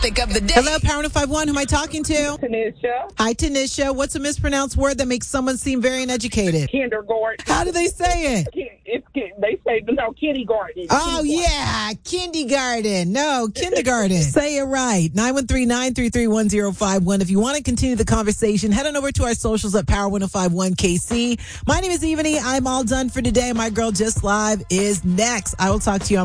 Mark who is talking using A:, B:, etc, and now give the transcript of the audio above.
A: Hello, Power 1051. Who am I talking to?
B: Tanisha.
A: Hi, Tanisha. What's a mispronounced word that makes someone seem very uneducated?
B: Kindergarten.
A: How do they say it?
B: They say, no, kindergarten.
A: Oh, yeah. Kindergarten. No, kindergarten. Say it right. 913-933-1051. If you want to continue the conversation, head on over to our socials at Power 1051 KC. My name is Evany. I'm all done for today. My Girl Just Live is next. I will talk to you on